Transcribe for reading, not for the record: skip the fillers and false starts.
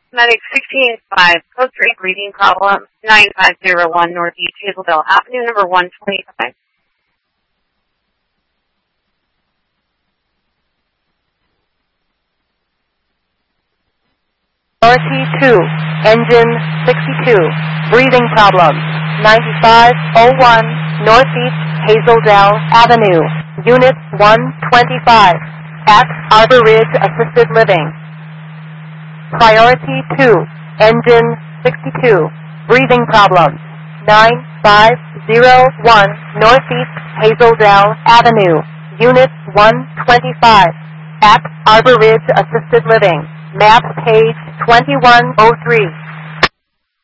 Medic 16-5, code 3, breathing problem, 9501 Northeast Hazeldale Avenue, number 125. RT2, engine 62, breathing problem, 9501 Northeast Hazeldale Avenue, unit 125, at Arbor Ridge Assisted Living. Priority 2, engine 62, breathing problem, 9501 Northeast Hazeldale Avenue, unit 125, at Arbor Ridge Assisted Living. Map page 2103.